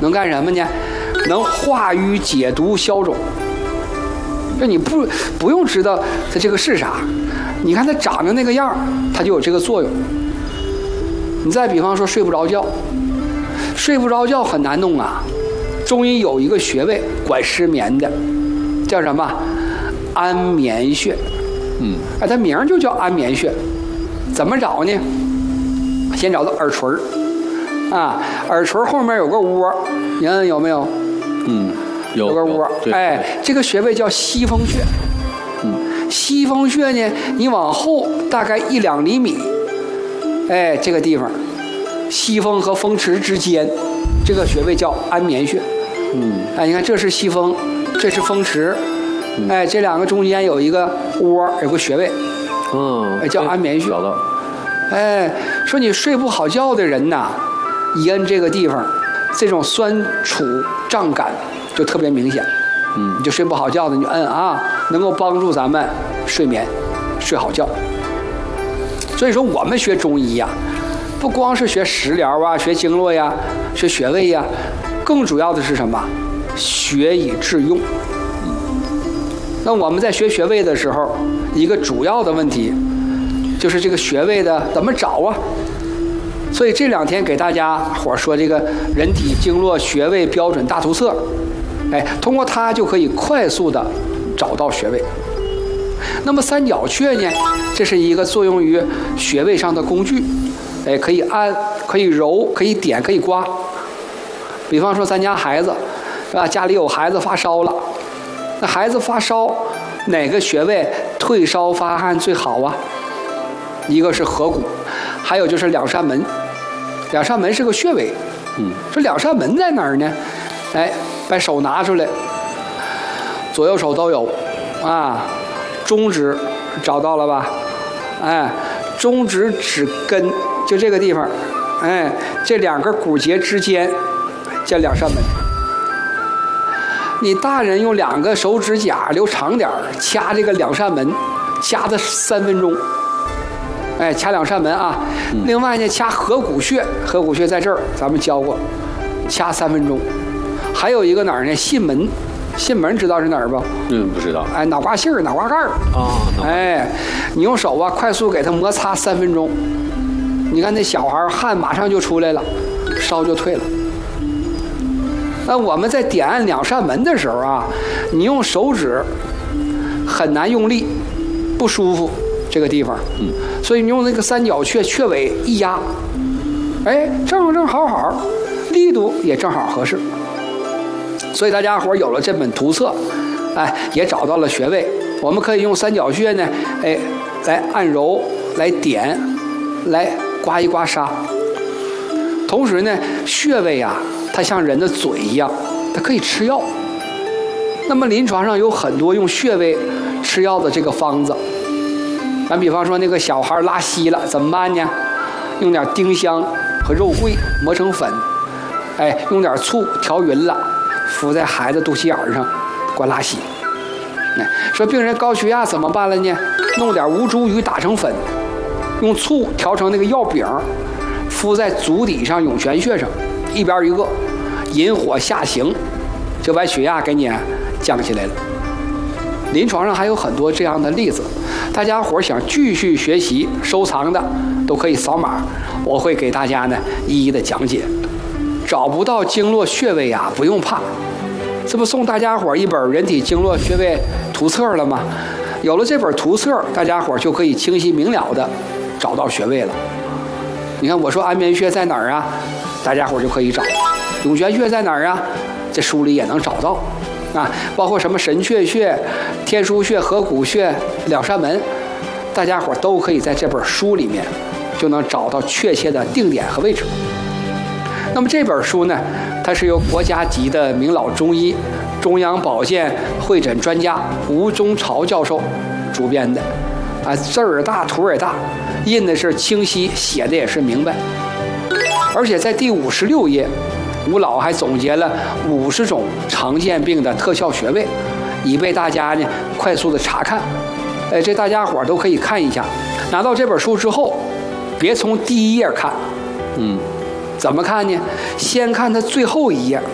能干什么呢？能化瘀解毒消肿。这你不用知道它这个是啥，你看它长得那个样，它就有这个作用。你再比方说睡不着觉，睡不着觉很难弄啊。中医有一个穴位管失眠的，叫什么？安眠穴。它名就叫安眠穴。怎么找呢？先找到耳垂啊，耳垂后面有个窝，你看有没有？有个窝。这个穴位叫西风穴。西风穴呢，你往后大概1-2厘米，这个地方，西风和风池之间，这个穴位叫安眠穴。你看这是西风，这是风池，这两个中间有一个窝，有个穴位，叫安眠穴。说你睡不好觉的人呐，一摁这个地方，这种酸楚胀感就特别明显。你就睡不好觉的，你就摁啊，能够帮助咱们睡眠，睡好觉。所以说我们学中医呀，不光是学食疗啊，学经络呀，学穴位呀，更主要的是什么？学以致用。那我们在学穴位的时候，一个主要的问题就是这个穴位的怎么找啊？所以这2天给大家伙说这个人体经络穴位标准大图册。通过它就可以快速的找到穴位。那么三角穴呢，这是一个作用于穴位上的工具，可以按，可以揉，可以点，可以刮。比方说咱家孩子，是吧？家里有孩子发烧了，那孩子发烧，哪个穴位退烧发汗最好啊？一个是合谷，还有就是两扇门。两扇门是个穴位。说两扇门在哪儿呢？把手拿出来，左右手都有啊。中指找到了吧？中指指根就这个地方，这2个骨节之间叫两扇门。你大人用2个手指甲留长点掐这个两扇门，掐它3分钟。掐两扇门啊。另外呢，掐合谷穴，合谷穴在这儿，咱们教过，掐3分钟。还有一个哪儿呢？囟门，囟门知道是哪儿不？ 不知道。 脑瓜杏儿、脑瓜盖儿啊。你用手啊，快速给它摩擦3分钟，你看那小孩汗马上就出来了，烧就退了。那我们在点按两扇门的时候啊，你用手指很难用力，不舒服这个地方。所以你用那个三角穴穴尾一压，正好，力度也正好合适。所以大家伙有了这本图册，也找到了穴位，我们可以用三角穴呢，来按揉，来点，来刮一刮痧。同时呢，穴位啊，它像人的嘴一样，它可以吃药。那么临床上有很多用穴位吃药的这个方子。咱比方说那个小孩拉稀了怎么办呢？用点丁香和肉桂磨成粉，用点醋调匀了，敷在孩子肚脐眼上，管拉稀。说病人高血压怎么办了呢？弄点吴茱萸打成粉，用醋调成那个药饼，敷在足底上涌泉穴上，一边一个，引火下行，就把血压给你降下来了。临床上还有很多这样的例子，大家伙想继续学习收藏的都可以扫码，我会给大家呢一一的讲解。找不到经络穴位啊，不用怕，这不送大家伙一本人体经络穴位图册了吗？有了这本图册，大家伙就可以清晰明了的找到穴位了。你看我说安眠穴在哪儿啊，大家伙就可以找。涌泉穴在哪儿啊？这书里也能找到啊，包括什么神阙穴、天枢穴、合谷穴、两扇门，大家伙都可以在这本书里面就能找到确切的定点和位置。那么这本书呢，它是由国家级的名老中医、中央保健会诊专家吴宗朝教授主编的，字儿大，图也大，印的是清晰，写的也是明白。而且在第56页，吴老还总结了50种常见病的特效穴位，以备大家呢快速的查看。这大家伙都可以看一下。拿到这本书之后，别从第一页看，怎么看呢？先看它最后一页。